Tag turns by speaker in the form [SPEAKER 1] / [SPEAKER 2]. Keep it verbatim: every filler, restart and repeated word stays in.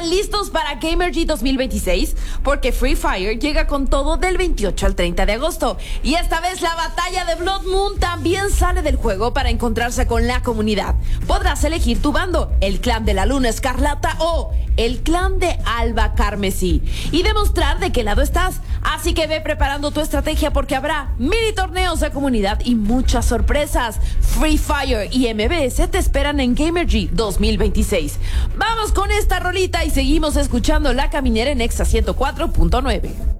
[SPEAKER 1] ¿Están listos para Gamergy dos mil veintiséis? Porque Free Fire llega con todo del veintiocho al treinta de agosto. Y esta vez la batalla de Blood Moon también sale del juego para encontrarse con la comunidad. Podrás elegir tu bando, el clan de la Luna Escarlata o el clan de Alba Carmesí, y demostrar de qué lado estás. Así que ve preparando tu estrategia porque habrá mini torneos de comunidad y muchas sorpresas. Free Fire y M B S te esperan en Gamergy dos mil veintiséis. Vamos con esta rolita y seguimos escuchando La Caminera en Exa ciento cuatro punto nueve.